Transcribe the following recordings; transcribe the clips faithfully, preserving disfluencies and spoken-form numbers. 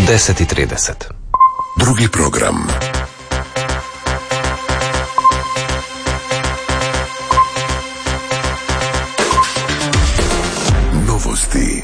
deset i trideset. Drugi program. Novosti.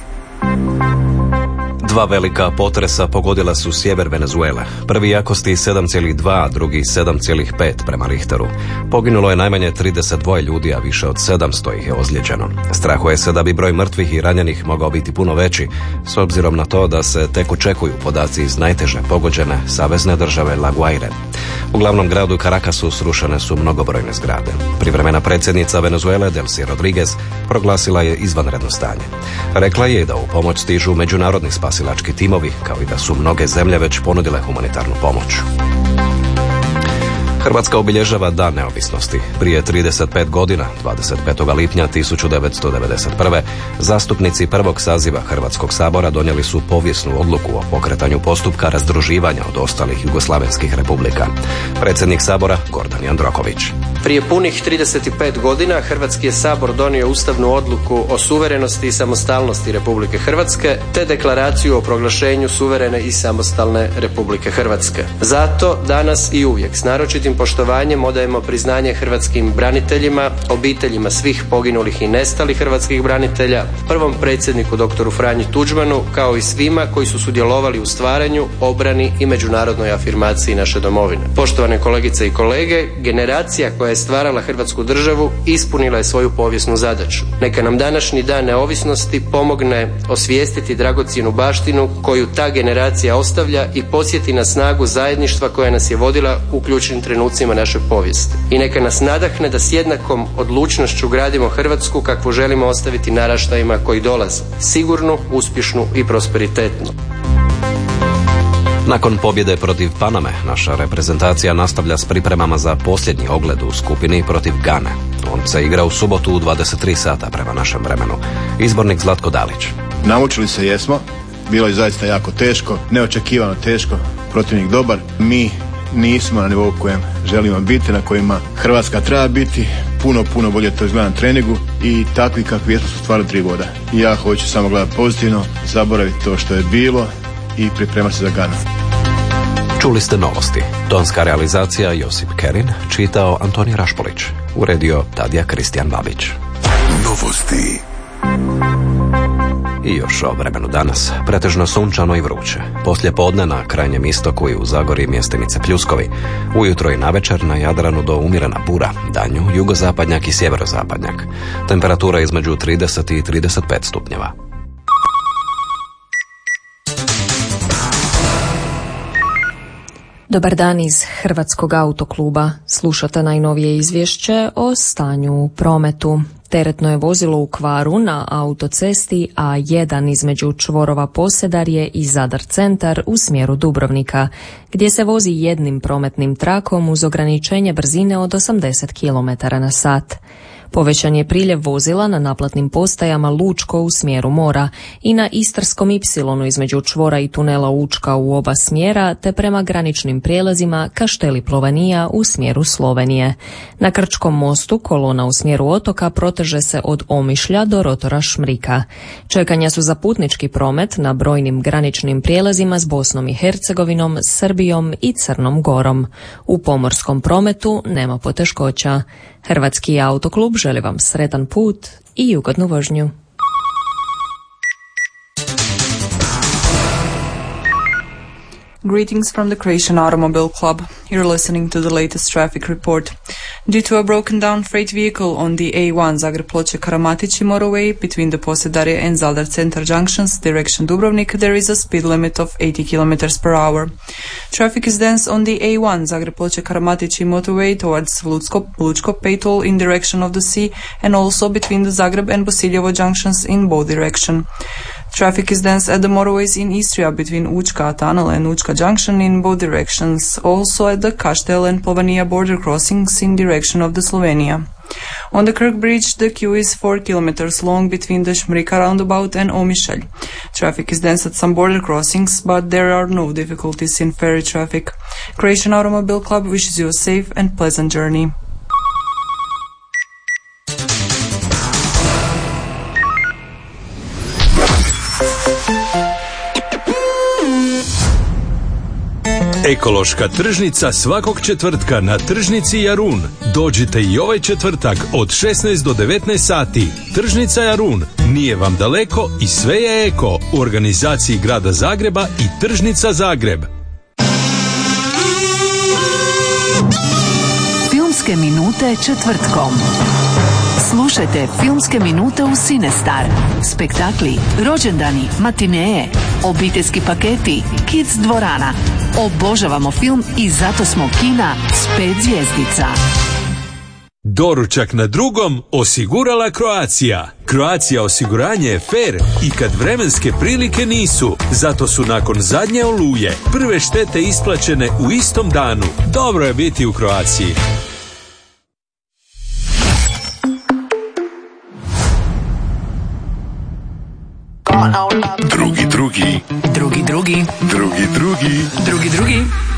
Dva velika potresa pogodila su sjever Venezuele. Prvi jakosti sedam zarez dva, a drugi sedam zarez pet prema Richteru. Poginulo je najmanje trideset dva ljudi, a više od sedamsto ih je ozlijeđeno. Strahuje se da bi broj mrtvih i ranjenih mogao biti puno veći, s obzirom na to da se tek očekuju podaci iz najteže pogođene savezne države La Guaire. U glavnom gradu Caracasu srušene su mnogobrojne zgrade. Privremena predsjednica Venezuele Delcy Rodriguez proglasila je izvanredno stanje. Rekla je da u pomoć stižu međunarodni spasilački timovi, kao i da su mnoge zemlje već ponudile humanitarnu pomoć. Hrvatska obilježava Dan neovisnosti. Prije trideset pet godina, dvadeset petog lipnja tisuću devetsto devedeset prve, zastupnici prvog saziva Hrvatskog sabora donijeli su povijesnu odluku o pokretanju postupka razdruživanja od ostalih jugoslavenskih republika. Predsjednik sabora Gordan Jandroković. Prije punih trideset pet godina Hrvatski je sabor donio ustavnu odluku o suverenosti i samostalnosti Republike Hrvatske, te deklaraciju o proglašenju suverene i samostalne Republike Hrvatske. Zato danas i uvijek s naročitim poštovanjem odajemo priznanje hrvatskim braniteljima, obiteljima svih poginulih i nestalih hrvatskih branitelja, prvom predsjedniku doktoru Franji Tuđmanu, kao i svima koji su sudjelovali u stvaranju, obrani i međunarodnoj afirmaciji naše domovine. Poštovane kolegice i kolege, generacija koja je stvarala Hrvatsku državu ispunila je svoju povijesnu zadaću. Neka nam današnji Dan neovisnosti pomogne osvijestiti dragocjenu baštinu koju ta generacija ostavlja i podsjeti na snagu zajedništva koja nas je vodila u ključnim trenucima naše povijesti. I neka nas nadahne da s jednakom odlučnošću gradimo Hrvatsku kakvu želimo ostaviti naraštajima koji dolaze. Sigurnu, uspješnu i prosperitetnu. Nakon pobjede protiv Paname, naša reprezentacija nastavlja s pripremama za posljednji ogled u skupini protiv Gane. On se igra u subotu u dvadeset tri sata prema našem vremenu. Izbornik Zlatko Dalić. Namučili se jesmo, bilo je zaista jako teško, neočekivano teško, protivnik dobar. Mi nismo na nivou kojem želimo biti, na kojima Hrvatska treba biti. Puno, puno bolje to izgleda na treningu i takvi kakvi jesmo su stvarno tri boda. I ja hoću samo gledati pozitivno, zaboraviti to što je bilo i pripremati se za Ganu. Čuli ste novosti. Tonska realizacija Josip Kerin, čitao Antonij Rašpolić, uredio Tadija Kristijan Babić. Novosti. I još o vremenu danas, pretežno sunčano i vruće. Poslije podne na krajnjem istoku i u Zagori mjestimice pljuskovi. Ujutro i navečer na Jadranu do umjerena bura, danju jugozapadnjak i sjeverozapadnjak. Temperatura između trideset i trideset pet stupnjeva. Dobar dan iz Hrvatskog autokluba. Slušate najnovije izvješće o stanju u prometu. Teretno je vozilo u kvaru na autocesti A jedan između čvorova Posedarje i Zadar centar u smjeru Dubrovnika, gdje se vozi jednim prometnim trakom uz ograničenje brzine od osamdeset kilometara na sat. Povećan je priljev vozila na naplatnim postajama Lučko u smjeru mora i na Istarskom ipsilonu između čvora i tunela Učka u oba smjera, te prema graničnim prijelazima Kašteli Plovanija u smjeru Slovenije. Na Krčkom mostu kolona u smjeru otoka proteže se od Omišlja do rotora Šmrika. Čekanja su za putnički promet na brojnim graničnim prijelazima s Bosnom i Hercegovinom, Srbijom i Crnom Gorom. U pomorskom prometu nema poteškoća. Hrvatski autoklub želi vam sretan put i ugodnu vožnju. Greetings from the Croatian Automobile Club. You're listening to the latest traffic report. Due to a broken down freight vehicle on the A one Zagreb-Ploče-Karamatići motorway between the Posedarje and Zadar Centar junctions, direction Dubrovnik, there is a speed limit of eighty kilometers per hour. Traffic is dense on the A one Zagreb-Ploče-Karamatići motorway towards Lucko, Lučko Pejtol in direction of the sea, and also between the Zagreb and Bosiljevo junctions in both direction. Traffic is dense at the motorways in Istria between Učka Tunnel and Učka Junction in both directions, also at the Kaštel and Plovanija border crossings in direction of the Slovenia. On the Krk Bridge, the queue is four kilometers long between the Šmrika roundabout and Omišalj. Traffic is dense at some border crossings, but there are no difficulties in ferry traffic. Croatian Automobile Club wishes you a safe and pleasant journey. Ekološka tržnica svakog četvrtka na tržnici Jarun. Dođite i ovaj četvrtak od šesnaest do devetnaest sati. Tržnica Jarun. Nije vam daleko i sve je eko. U organizaciji Grada Zagreba i Tržnica Zagreb. Filmske minute četvrtkom. Slušajte Filmske minute u Cinestar. Spektakli, rođendani, matineje, obiteljski paketi, kids dvorana. Obožavamo film i zato smo kina s pet zvjezdica. Doručak na drugom osigurala Croatia. Croatia osiguranje je fair i kad vremenske prilike nisu. Zato su nakon zadnje oluje prve štete isplaćene u istom danu. Dobro je biti u Croaciji. Drugi, drugi. Drugi, drugi. Drugi, drugi. Drugi, drugi.